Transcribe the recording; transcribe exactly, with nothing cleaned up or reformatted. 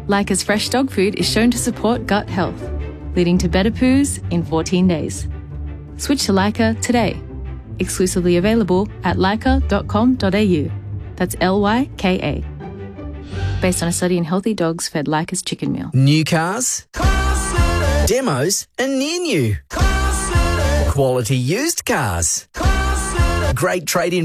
Leica's fresh dog food is shown to support gut health, leading to better poos in fourteen days. Switch to Leica today. Exclusively available at leica dot com dot a u. That's L Y K A. Based on a study in healthy dogs fed Leica's chicken meal. New cars, demos and near new. Quality used cars. Great trade-in